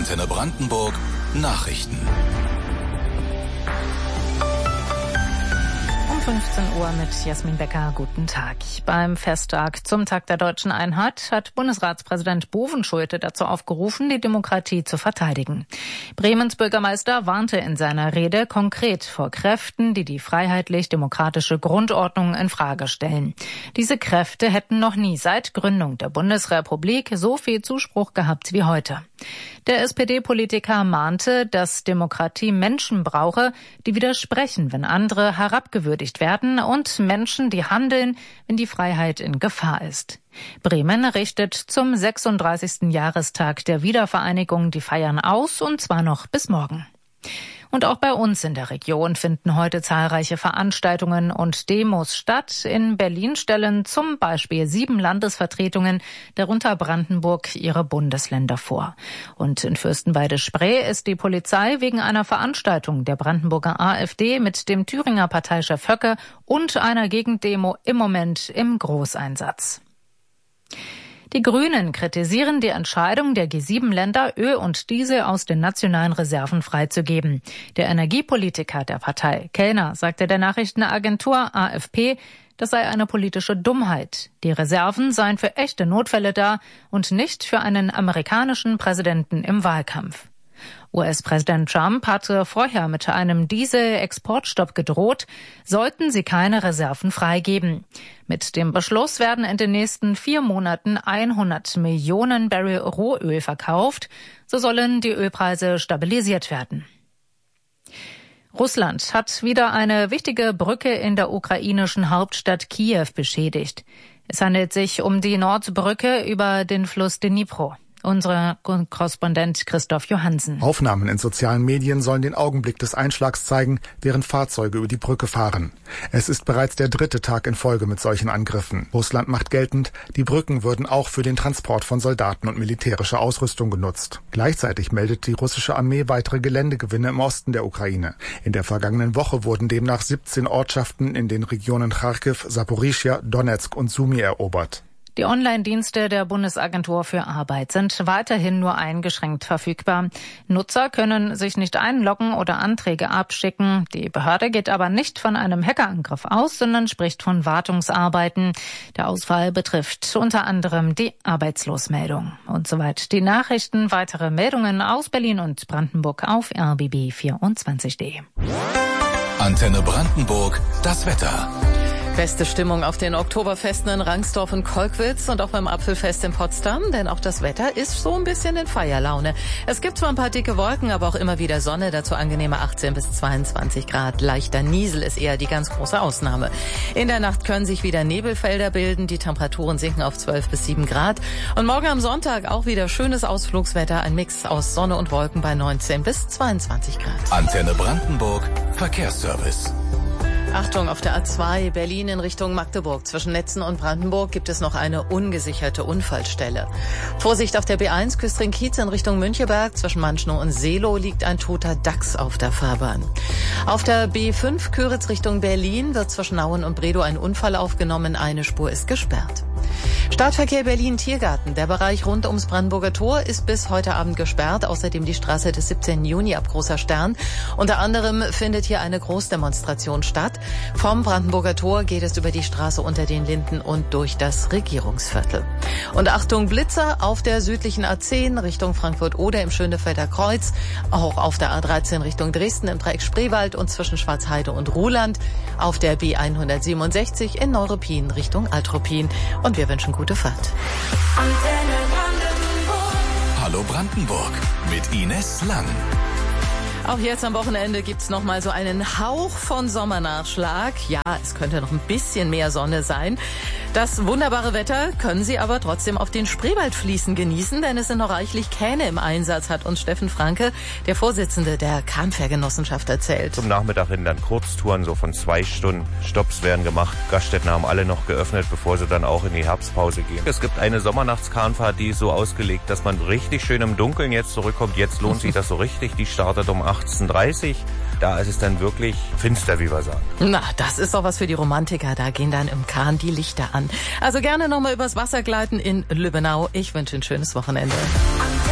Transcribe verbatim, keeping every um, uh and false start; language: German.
Antenne Brandenburg Nachrichten. Um fünfzehn Uhr mit Jasmin Becker. Guten Tag. Beim Festtag zum Tag der Deutschen Einheit hat Bundesratspräsident Bovenschulte dazu aufgerufen, die Demokratie zu verteidigen. Bremens Bürgermeister warnte in seiner Rede konkret vor Kräften, die die freiheitlich-demokratische Grundordnung in Frage stellen. Diese Kräfte hätten noch nie seit Gründung der Bundesrepublik so viel Zuspruch gehabt wie heute. Der S P D-Politiker mahnte, dass Demokratie Menschen brauche, die widersprechen, wenn andere herabgewürdigt werden, und Menschen, die handeln, wenn die Freiheit in Gefahr ist. Bremen richtet zum sechsunddreißigsten Jahrestag der Wiedervereinigung die Feiern aus, und zwar noch bis morgen. Und auch bei uns in der Region finden heute zahlreiche Veranstaltungen und Demos statt. In Berlin stellen zum Beispiel sieben Landesvertretungen, darunter Brandenburg, ihre Bundesländer vor. Und in Fürstenwalde-Spree ist die Polizei wegen einer Veranstaltung der Brandenburger AfD mit dem Thüringer Parteichef Höcke und einer Gegendemo im Moment im Großeinsatz. Die Grünen kritisieren die Entscheidung der G sieben Länder, Öl und Diesel aus den nationalen Reserven freizugeben. Der Energiepolitiker der Partei, Kellner, sagte der Nachrichtenagentur A F P, das sei eine politische Dummheit. Die Reserven seien für echte Notfälle da und nicht für einen amerikanischen Präsidenten im Wahlkampf. U S-Präsident Trump hatte vorher mit einem Diesel-Exportstopp gedroht, sollten sie keine Reserven freigeben. Mit dem Beschluss werden in den nächsten vier Monaten hundert Millionen Barrel Rohöl verkauft. So sollen die Ölpreise stabilisiert werden. Russland hat wieder eine wichtige Brücke in der ukrainischen Hauptstadt Kiew beschädigt. Es handelt sich um die Nordbrücke über den Fluss Dnipro. Unser Korrespondent Christoph Johansen. Aufnahmen in sozialen Medien sollen den Augenblick des Einschlags zeigen, während Fahrzeuge über die Brücke fahren. Es ist bereits der dritte Tag in Folge mit solchen Angriffen. Russland macht geltend, die Brücken würden auch für den Transport von Soldaten und militärischer Ausrüstung genutzt. Gleichzeitig meldet die russische Armee weitere Geländegewinne im Osten der Ukraine. In der vergangenen Woche wurden demnach siebzehn Ortschaften in den Regionen Charkiw, Saporischschja, Donezk und Sumy erobert. Die Online-Dienste der Bundesagentur für Arbeit sind weiterhin nur eingeschränkt verfügbar. Nutzer können sich nicht einloggen oder Anträge abschicken. Die Behörde geht aber nicht von einem Hackerangriff aus, sondern spricht von Wartungsarbeiten. Der Ausfall betrifft unter anderem die Arbeitslosmeldung. Und soweit die Nachrichten. Weitere Meldungen aus Berlin und Brandenburg auf R B B vierundzwanzig punkt de. Antenne Brandenburg, das Wetter. Beste Stimmung auf den Oktoberfesten in Rangsdorf und Kolkwitz und auch beim Apfelfest in Potsdam, denn auch das Wetter ist so ein bisschen in Feierlaune. Es gibt zwar ein paar dicke Wolken, aber auch immer wieder Sonne, dazu angenehme achtzehn bis zweiundzwanzig Grad. Leichter Niesel ist eher die ganz große Ausnahme. In der Nacht können sich wieder Nebelfelder bilden, die Temperaturen sinken auf zwölf bis sieben Grad. Und morgen am Sonntag auch wieder schönes Ausflugswetter, ein Mix aus Sonne und Wolken bei neunzehn bis zweiundzwanzig Grad. Antenne Brandenburg, Verkehrsservice. Achtung, auf der A zwei Berlin in Richtung Magdeburg. Zwischen Netzen und Brandenburg gibt es noch eine ungesicherte Unfallstelle. Vorsicht auf der B eins Küstring-Kiez in Richtung Müncheberg. Zwischen Manschnow und Seelow liegt ein toter Dachs auf der Fahrbahn. Auf der B fünf Köritz Richtung Berlin wird zwischen Nauen und Bredow ein Unfall aufgenommen. Eine Spur ist gesperrt. Stadtverkehr Berlin-Tiergarten. Der Bereich rund ums Brandenburger Tor ist bis heute Abend gesperrt. Außerdem die Straße des siebzehnten Juni ab Großer Stern. Unter anderem findet hier eine Großdemonstration statt. Vom Brandenburger Tor geht es über die Straße unter den Linden und durch das Regierungsviertel. Und Achtung, Blitzer auf der südlichen A zehn Richtung Frankfurt-Oder im Schönefelder Kreuz. Auch auf der A dreizehn Richtung Dresden im Dreieck Spreewald und zwischen Schwarzheide und Ruhland. Auf der B hundertsiebenundsechzig in Neuruppin Richtung Altruppin. Und wir wünschen gute Fahrt. Antenne Brandenburg. Hallo Brandenburg mit Ines Lang. Auch jetzt am Wochenende gibt's noch mal so einen Hauch von Sommernachschlag. Ja, es könnte noch ein bisschen mehr Sonne sein. Das wunderbare Wetter können Sie aber trotzdem auf den Spreewaldfließen genießen, denn es sind noch reichlich Kähne im Einsatz, hat uns Steffen Franke, der Vorsitzende der Kahnfährgenossenschaft, erzählt. Zum Nachmittag hin dann Kurztouren, so von zwei Stunden. Stopps werden gemacht. Gaststätten haben alle noch geöffnet, bevor sie dann auch in die Herbstpause gehen. Es gibt eine Sommernachtskahnfahrt, die ist so ausgelegt, dass man richtig schön im Dunkeln jetzt zurückkommt. Jetzt lohnt sich das so richtig. Die startet um achtzehn Uhr dreißig. Da ist es dann wirklich finster, wie wir sagen. Na, das ist doch was für die Romantiker. Da gehen dann im Kahn die Lichter an. Also gerne nochmal übers Wasser gleiten in Lübbenau. Ich wünsche ein schönes Wochenende.